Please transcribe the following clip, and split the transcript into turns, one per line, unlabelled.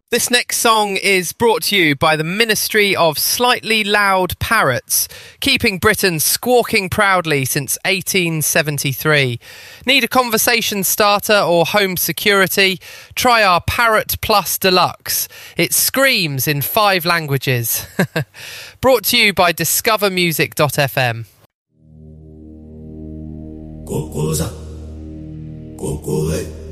This next song is brought to you by the Ministry of Slightly Loud Parrots, keeping Britain squawking proudly since 1873. Need a conversation starter or home security? Try our Parrot Plus Deluxe. It screams in 5 languages. Brought to you by discovermusic.fm.
Kokoza, kokoe.